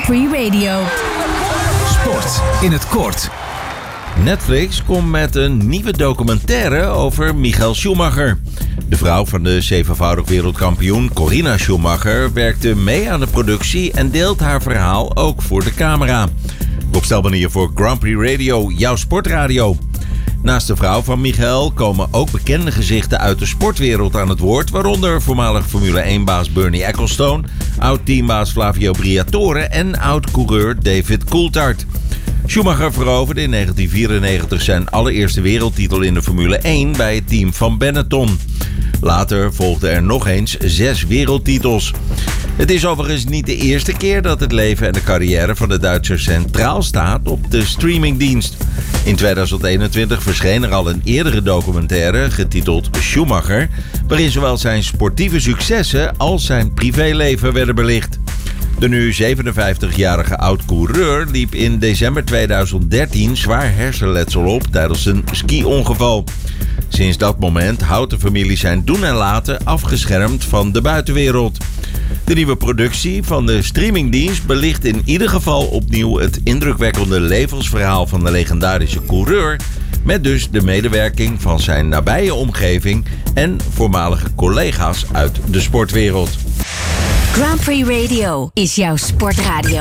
Prix Radio. Sport in het kort. Netflix komt met een nieuwe documentaire over Michael Schumacher. De vrouw van de 7-voudig wereldkampioen Corina Schumacher werkte mee aan de productie en deelt haar verhaal ook voor de camera. Rob Stelman hier voor Grand Prix Radio, jouw sportradio. Naast de vrouw van Michael komen ook bekende gezichten uit de sportwereld aan het woord, waaronder voormalig Formule 1-baas Bernie Ecclestone, oud-teambaas Flavio Briatore en oud-coureur David Coulthard. Schumacher veroverde in 1994 zijn allereerste wereldtitel in de Formule 1 bij het team van Benetton. Later volgden er nog eens 6 wereldtitels. Het is overigens niet de eerste keer dat het leven en de carrière van de Duitser centraal staat op de streamingdienst. In 2021 verscheen er al een eerdere documentaire getiteld Schumacher, waarin zowel zijn sportieve successen als zijn privéleven werden belicht. De nu 57-jarige oud-coureur liep in december 2013 zwaar hersenletsel op tijdens een ski-ongeval. Sinds dat moment houdt de familie zijn doen en laten afgeschermd van de buitenwereld. De nieuwe productie van de streamingdienst belicht in ieder geval opnieuw het indrukwekkende levensverhaal van de legendarische coureur, met dus de medewerking van zijn nabije omgeving en voormalige collega's uit de sportwereld. Grand Prix Radio is jouw sportradio.